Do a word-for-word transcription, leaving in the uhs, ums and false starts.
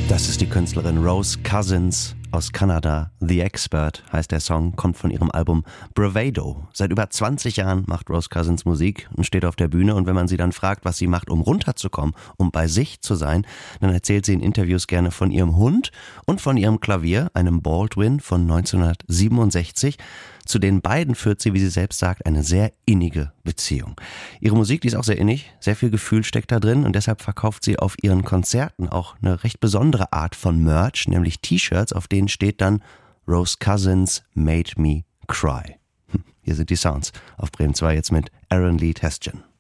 Das ist die Künstlerin Rose Cousins aus Kanada. The Expert heißt der Song, kommt von ihrem Album Bravado. Seit über zwanzig Jahren macht Rose Cousins Musik und steht auf der Bühne. Und wenn man sie dann fragt, was sie macht, um runterzukommen, um bei sich zu sein, dann erzählt sie in Interviews gerne von ihrem Hund und von ihrem Klavier, einem Baldwin von neunzehnhundertsiebenundsechzig. Zu den beiden führt sie, wie sie selbst sagt, eine sehr innige Beziehung. Ihre Musik, die ist auch sehr innig, sehr viel Gefühl steckt da drin und deshalb verkauft sie auf ihren Konzerten auch eine recht besondere Art von Merch, nämlich T-Shirts, auf denen steht dann Rose Cousins Made Me Cry. Hier sind die Sounds auf Bremen zwei jetzt mit Aaron Lee Testjen.